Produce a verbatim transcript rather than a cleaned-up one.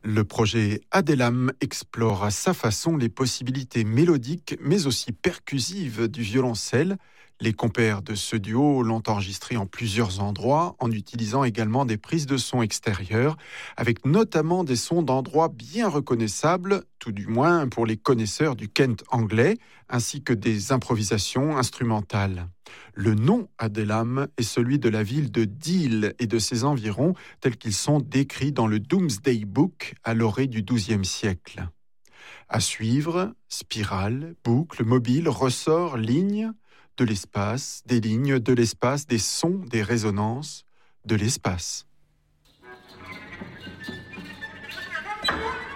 Le projet Adelam explore à sa façon les possibilités mélodiques mais aussi percussives du violoncelle. Les compères de ce duo l'ont enregistré en plusieurs endroits en utilisant également des prises de son extérieures, avec notamment des sons d'endroits bien reconnaissables, tout du moins pour les connaisseurs du Kent anglais, ainsi que des improvisations instrumentales. Le nom Adelam est celui de la ville de Deal et de ses environs, tels qu'ils sont décrits dans le Domesday Book à l'orée du douzième siècle. À suivre, spirale, boucle, mobile, ressort, ligne, de l'espace, des lignes, de l'espace, des sons, des résonances, de l'espace.